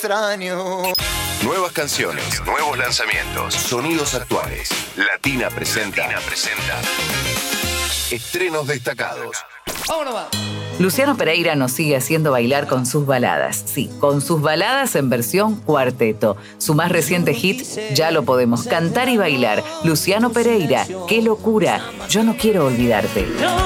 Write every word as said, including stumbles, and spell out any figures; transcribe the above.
extraño. Nuevas canciones, nuevos lanzamientos, sonidos actuales. Latina presenta. Latina presenta. Estrenos destacados. ¡Vámonos, va! Luciano Pereira nos sigue haciendo bailar con sus baladas. Sí, con sus baladas en versión cuarteto. Su más reciente hit, Ya lo podemos cantar y bailar. Luciano Pereira, qué locura. Yo no quiero olvidarte.